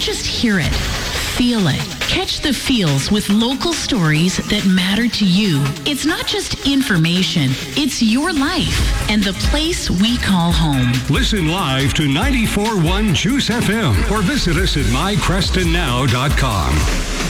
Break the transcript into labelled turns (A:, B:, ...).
A: just hear it, feel it. Catch the feels with local stories that matter to you. It's not just information, it's your life and the place we call home.
B: Listen live to 94.1 Juice FM or visit us at mycrestonnow.com.